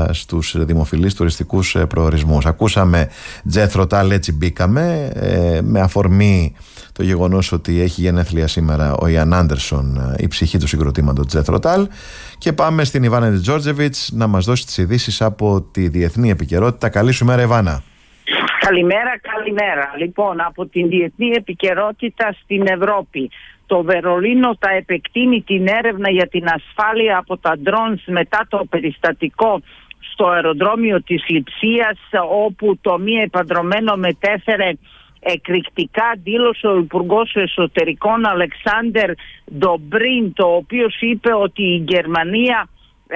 στους δημοφιλείς τουριστικούς προορισμούς. Ακούσαμε Jethro Tull, έτσι μπήκαμε, με αφορμή το γεγονός ότι έχει γενέθλια σήμερα ο Ιαν Άντερσον, η ψυχή του συγκροτήματος Jethro Tull, και πάμε στην Ιβάνα Τζόρτζεβιτς να μας δώσει τις ειδήσεις από τη διεθνή επικαιρότητα. Καλή σου μέρα, Ιβάνα. Καλημέρα. Λοιπόν, από την διεθνή επικαιρότητα στην Ευρώπη. Το Βερολίνο θα επεκτείνει την έρευνα για την ασφάλεια από τα drones μετά το περιστατικό στο αεροδρόμιο της Λειψίας, όπου το μη επανδρωμένο μετέφερε εκρηκτικά, δήλωσε ο Υπουργός Εσωτερικών Αλεξάντερ Ντομπρίν, το οποίος είπε ότι η Γερμανία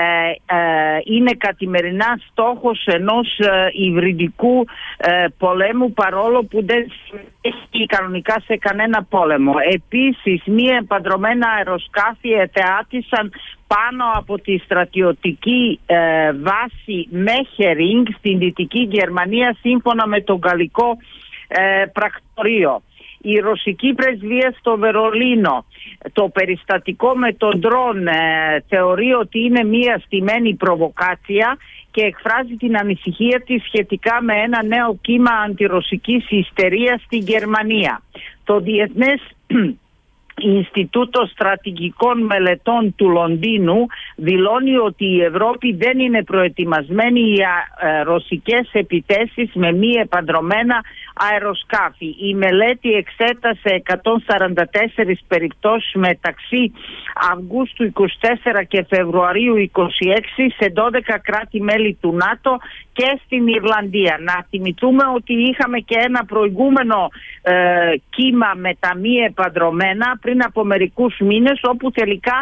είναι καθημερινά στόχος ενός υβριδικού πολέμου, παρόλο που δεν συμμετέχει κανονικά σε κανένα πόλεμο. Επίσης, μη επανδρωμένα αεροσκάφη ετεάτησαν πάνω από τη στρατιωτική βάση Μέχερινγκ στην Δυτική Γερμανία, σύμφωνα με το γαλλικό πρακτορείο. Η ρωσική πρεσβεία στο Βερολίνο το περιστατικό με τον ντρόν θεωρεί ότι είναι μια στημένη προβοκάτσια και εκφράζει την ανησυχία της σχετικά με ένα νέο κύμα αντιρωσικής ιστερίας στη Γερμανία. Το Διεθνές Ινστιτούτο Στρατηγικών Μελετών του Λονδίνου δηλώνει ότι η Ευρώπη δεν είναι προετοιμασμένη για ρωσικές επιθέσεις με μη επανδρωμένα αεροσκάφη. Η μελέτη εξέτασε 144 περιπτώσεις μεταξύ Αυγούστου 24 και Φεβρουαρίου 26 σε 12 κράτη-μέλη του ΝΑΤΟ και στην Ιρλανδία. Να θυμηθούμε ότι είχαμε και ένα προηγούμενο κύμα με τα μη επανδρωμένα πριν από μερικούς μήνες, όπου τελικά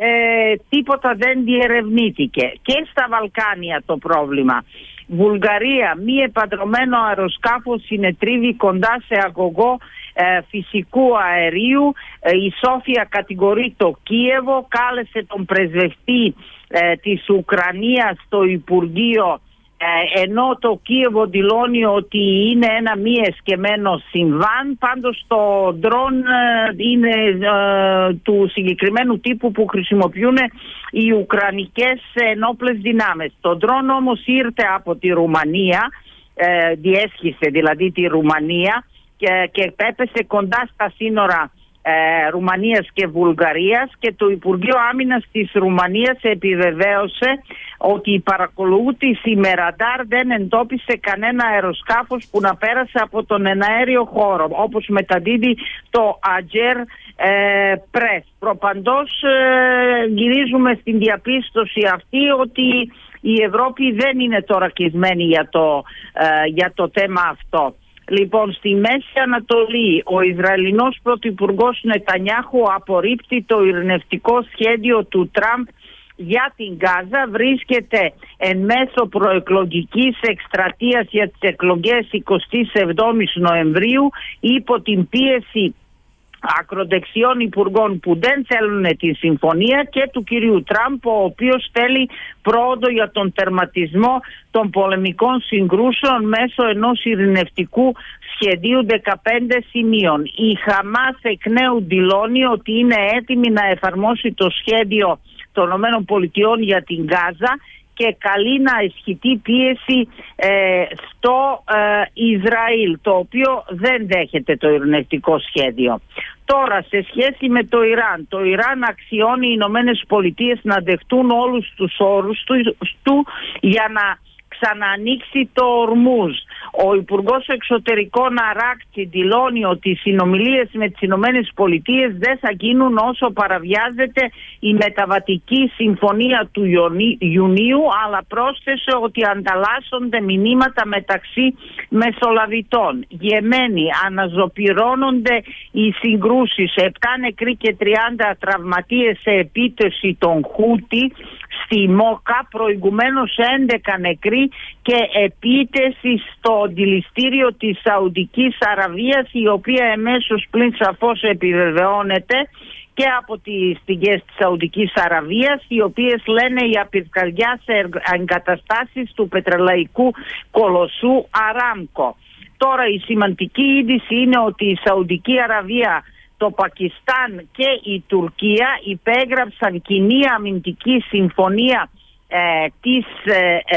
τίποτα δεν διερευνήθηκε. Και στα Βαλκάνια το πρόβλημα. Βουλγαρία, μη επανδρωμένο αεροσκάφος συνετρίβει κοντά σε αγωγό φυσικού αερίου. Η Σόφια κατηγορεί το Κίεβο, κάλεσε τον πρεσβευτή της Ουκρανίας στο Υπουργείο, ενώ το Κίεβο δηλώνει ότι είναι ένα μη εσκεμμένο συμβάν. Πάντως το ντρόν είναι του συγκεκριμένου τύπου που χρησιμοποιούν οι Ουκρανικές ενόπλες δυνάμεις. Το ντρόν όμως ήρθε από τη Ρουμανία, διέσχισε δηλαδή τη Ρουμανία και έπεσε κοντά στα σύνορα Ρουμανίας και Βουλγαρίας, και το Υπουργείο Άμυνας της Ρουμανίας επιβεβαίωσε ότι η παρακολούθηση με ραντάρ δεν εντόπισε κανένα αεροσκάφος που να πέρασε από τον εναέριο χώρο, όπως μεταδίδει το Ατζέρ Πρες. Προπαντός γυρίζουμε στην διαπίστωση αυτή ότι η Ευρώπη δεν είναι τορακισμένη για το θέμα αυτό. Λοιπόν, στη Μέση Ανατολή, ο Ισραηλινός πρωθυπουργός Νετανιάχου απορρίπτει το ειρηνευτικό σχέδιο του Τραμπ για την Γάζα. Βρίσκεται εν μέσω προεκλογικής εκστρατείας για τις εκλογές 27 Νοεμβρίου υπό την πίεση ακροδεξιών υπουργών που δεν θέλουν τη συμφωνία και του κυρίου Τραμπ, ο οποίος θέλει πρόοδο για τον τερματισμό των πολεμικών συγκρούσεων μέσω ενός ειρηνευτικού σχεδίου 15 σημείων. Η Χαμάς εκ νέου δηλώνει ότι είναι έτοιμη να εφαρμόσει το σχέδιο των ΗΠΑ για την Γάζα και καλεί να ισχυτεί πίεση στο Ισραήλ, το οποίο δεν δέχεται το ειρηνευτικό σχέδιο. Τώρα, σε σχέση με το Ιράν αξιώνει οι Ηνωμένες Πολιτείες να δεχτούν όλους τους όρους του για να ξαναανοίξει το Ορμούζ. Ο Υπουργός Εξωτερικών Αράκτσι δηλώνει ότι οι συνομιλίες με τις Ηνωμένες Πολιτείες δεν θα γίνουν όσο παραβιάζεται η μεταβατική συμφωνία του Ιουνίου, αλλά πρόσθεσε ότι ανταλλάσσονται μηνύματα μεταξύ μεσολαβητών. Γεμένη, αναζωπυρώνονται οι συγκρούσεις. 7 νεκροί και 30 τραυματίες σε επίθεση των Χούτι στη Μόκα, προηγουμένως 11 νεκροί και επίθεση στο αντιληστήριο της Σαουδικής Αραβίας, η οποία εμέσως πλην σαφώς επιβεβαιώνεται και από τις πηγές της Σαουδικής Αραβίας, οι οποίες λένε η απεισκαριά σε εγκαταστάσεις του πετρελαϊκού κολοσσού Αράμκο. Τώρα η σημαντική είδηση είναι ότι η Σαουδική Αραβία, το Πακιστάν και η Τουρκία υπέγραψαν κοινή αμυντική συμφωνία της